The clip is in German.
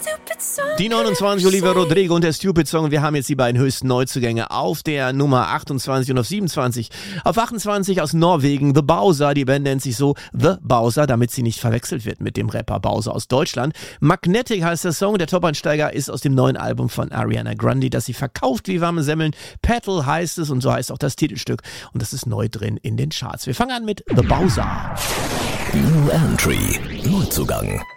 Die 29, Olivia Rodrigo und der Stupid Song. Wir haben jetzt die beiden höchsten Neuzugänge auf der Nummer 28 und auf 27. Auf 28 aus Norwegen, The Bowser. Die Band nennt sich so The Bowser, damit sie nicht verwechselt wird mit dem Rapper Bowser aus Deutschland. Magnetic heißt der Song. Der Top-Einsteiger ist aus dem neuen Album von Ariana Grande, das sie verkauft wie warme Semmeln. Petal heißt es und so heißt auch das Titelstück. Und das ist neu drin in den Charts. Wir fangen an mit The Bowser. New Entry, Neuzugang.